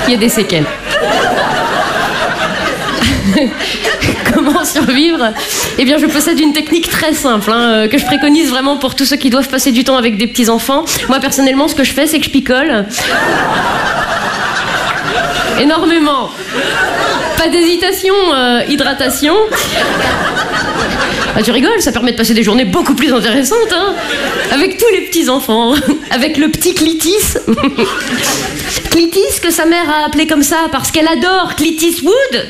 Il y a des séquelles. Comment survivre? Eh bien, je possède une technique très simple que je préconise vraiment pour tous ceux qui doivent passer du temps avec des petits-enfants. Moi, personnellement, ce que je fais, c'est que je picole. Énormément. Pas d'hésitation, hydratation. Ah, tu rigoles, ça permet de passer des journées beaucoup plus intéressantes, hein, avec tous les petits-enfants, avec le petit Clitis. Clitis, que sa mère a appelé comme ça parce qu'elle adore Clitis Wood.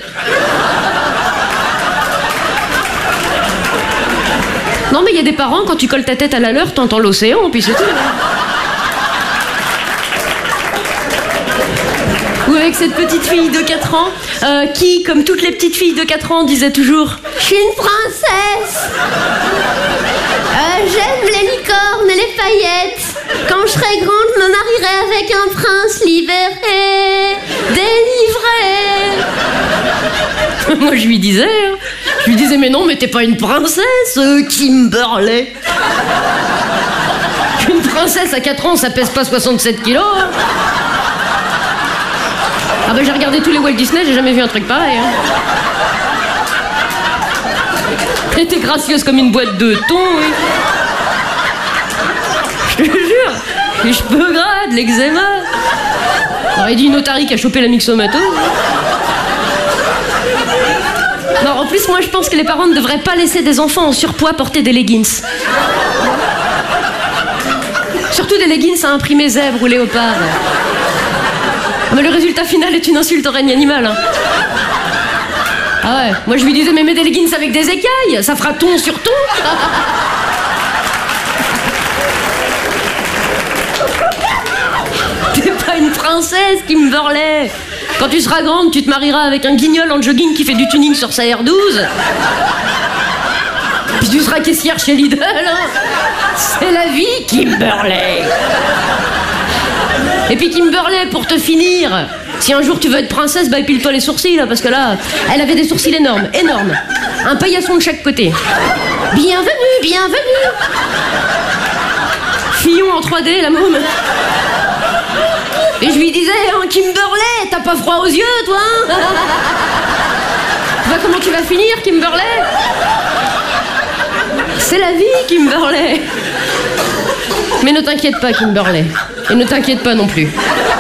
Non, mais il y a des parents, quand tu colles ta tête à la leur, t'entends l'océan, puis c'est tout. Ou avec cette petite fille de 4 ans qui, comme toutes les petites filles de 4 ans, disait toujours « Je suis une princesse. J'aime les licornes et les paillettes. Quand je serai grande, je me marierai avec un prince libéré, délivré. » Moi, je lui disais, mais non, mais t'es pas une princesse, Kimberley. Une princesse à 4 ans, ça pèse pas 67 kilos. Hein. Ah bah j'ai regardé tous les Walt Disney, j'ai jamais vu un truc pareil. Hein. Elle était gracieuse comme une boîte de thon, oui. Je te jure, les cheveux gras, de l'eczéma. On aurait dit une otarie qui a chopé la myxomatose. Non, en plus, moi je pense que les parents ne devraient pas laisser des enfants en surpoids porter des leggings. Surtout des leggings à imprimer zèbre ou léopard. Ah, mais le résultat final est une insulte au règne animal. Hein. Ah ouais, moi je lui disais, mais mets des leggings avec des écailles, ça fera ton sur ton. T'es pas une princesse, Kimberley. Quand tu seras grande, tu te marieras avec un guignol en jogging qui fait du tuning sur sa R12. Puis tu seras caissière chez Lidl. Hein. C'est la vie, Kimberley. Et puis Kimberley, pour te finir, si un jour tu veux être princesse, bah épile-toi les sourcils, là, parce que là, elle avait des sourcils énormes. Un paillasson de chaque côté. Bienvenue, bienvenue. Fillon en 3D, la môme. Et je lui disais, hein, Kimberley, t'as pas froid aux yeux, toi, hein? Tu vois comment tu vas finir, Kimberley? C'est la vie, Kimberley. Mais ne t'inquiète pas, Kimberley. Et ne t'inquiète pas non plus.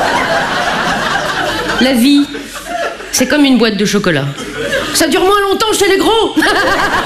La vie, c'est comme une boîte de chocolat. Ça dure moins longtemps chez les gros.